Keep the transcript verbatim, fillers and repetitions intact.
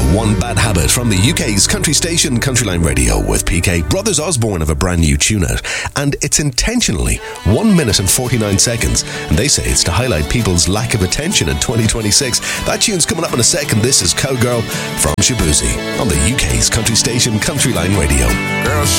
One Bad Habit from the U K's country station Countryline Radio with P K. Brothers Osborne have a brand new tune out, and it's intentionally one minute and forty-nine seconds, and they say it's to highlight people's lack of attention in twenty twenty-six. That tune's coming up in a second. This is Cowgirl from Shaboozey on the U K's country station Countryline Radio. Girl,